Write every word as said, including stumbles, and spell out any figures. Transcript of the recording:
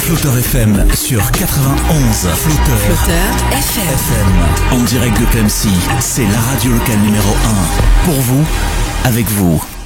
Flotteur F M sur quatre-vingt-onze. Flotteur, Flotteur F M. F M. En direct de Clamecy, c'est la radio locale numéro un. Pour vous, avec vous.